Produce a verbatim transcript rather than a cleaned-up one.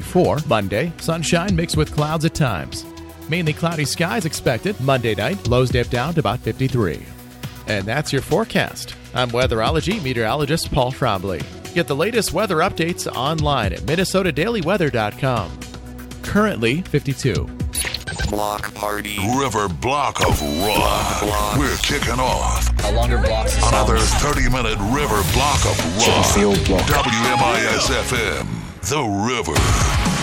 fifty-four. Monday, sunshine mixed with clouds at times. Mainly cloudy skies expected. Monday night, lows dip down to about fifty-three. And that's your forecast. I'm weatherology meteorologist Paul Frombly. Get the latest weather updates online at minnesota daily weather dot com. Currently fifty-two. Block party. River Block of Rock. Block. We're kicking off A longer block. another thirty-minute River Block of Rock. Field block. W M I S F M. The River.